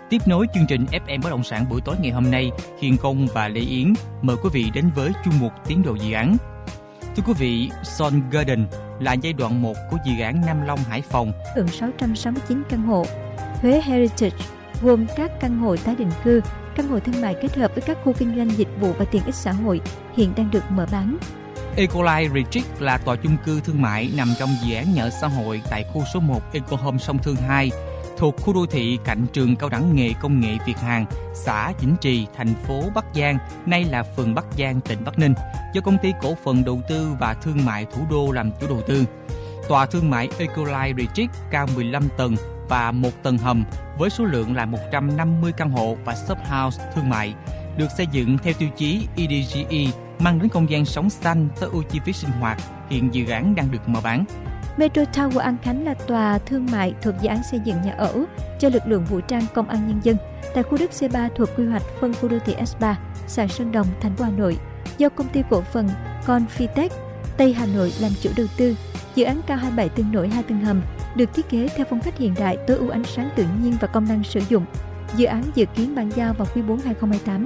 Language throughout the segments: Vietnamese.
Tiếp nối chương trình FM Bất động sản buổi tối ngày hôm nay, Hiền Công và Lê Yến mời quý vị đến với chuyên mục tiến độ dự án. Thưa quý vị, Sun Garden là giai đoạn 1 của dự án Nam Long Hải Phòng, Gần 669 căn hộ. Huế Heritage gồm các căn hộ tái định cư, căn hộ thương mại kết hợp với các khu kinh doanh dịch vụ và tiện ích xã hội hiện đang được mở bán. Ecolife Retreat là tòa chung cư thương mại nằm trong dự án nhà ở xã hội tại khu số 1 Ecohome Sông Thương 2, thuộc khu đô thị cạnh trường cao đẳng nghề công nghệ Việt Hàn, xã Vĩnh Trì, thành phố Bắc Giang, nay là phường Bắc Giang, tỉnh Bắc Ninh, do công ty cổ phần đầu tư và thương mại Thủ Đô làm chủ đầu tư. Tòa thương mại Ecolife Retreat cao 15 tầng và 1 tầng hầm với số lượng là 150 căn hộ và shophouse thương mại, được xây dựng theo tiêu chí EDGE, mang đến không gian sống xanh tối ưu chi phí sinh hoạt. Hiện dự án đang được mở bán. Metro Tower An Khánh là tòa thương mại thuộc dự án xây dựng nhà ở cho lực lượng vũ trang Công an Nhân dân tại khu đất C3 thuộc quy hoạch phân khu đô thị S3, xã Sơn Đồng, thành phố Hà Nội, do công ty cổ phần Confitech Tây Hà Nội làm chủ đầu tư. Dự án cao 27 tầng nổi 2 tầng hầm, được thiết kế theo phong cách hiện đại, tối ưu ánh sáng tự nhiên và công năng sử dụng. Dự án dự kiến bàn giao vào quý 4 2028.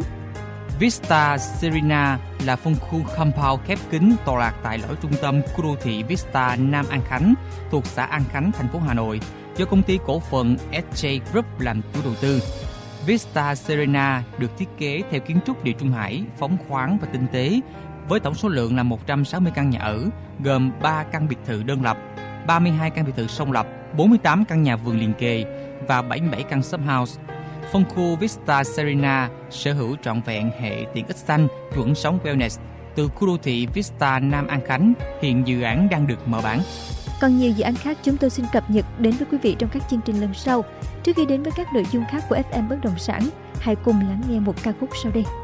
Vista Serena là phân khu compound khép kín tọa lạc tại lõi trung tâm khu đô thị Vista Nam An Khánh, thuộc xã An Khánh, thành phố Hà Nội, do công ty cổ phần SJ Group làm chủ đầu tư. Vista Serena được thiết kế theo kiến trúc Địa Trung Hải, phóng khoáng và tinh tế, với tổng số lượng là 160 căn nhà ở, gồm 3 căn biệt thự đơn lập, 32 căn biệt thự song lập, 48 căn nhà vườn liền kề và 77 căn shophouse. Phân khu Vista Serena sở hữu trọn vẹn hệ tiện ích xanh chuẩn sống wellness từ khu đô thị Vista Nam An Khánh. Hiện dự án đang được mở bán. Còn nhiều dự án khác chúng tôi xin cập nhật đến với quý vị trong các chương trình lần sau. Trước khi đến với các nội dung khác của FM Bất động sản, hãy cùng lắng nghe một ca khúc sau đây.